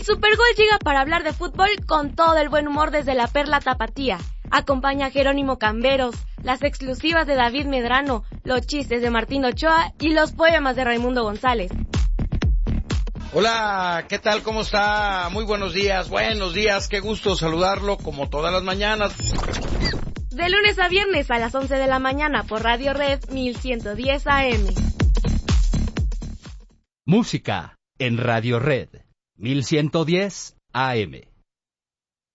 Supergol llega para hablar de fútbol con todo el buen humor desde la Perla Tapatía. Acompaña a Jerónimo Camberos, las exclusivas de David Medrano, los chistes de Martín Ochoa y los poemas de Raimundo González. Hola, ¿qué tal? ¿Cómo está? Muy buenos días, qué gusto saludarlo como todas las mañanas. De lunes a viernes a las 11 de la mañana por Radio Red 1110 AM. Música en Radio Red 1110 AM.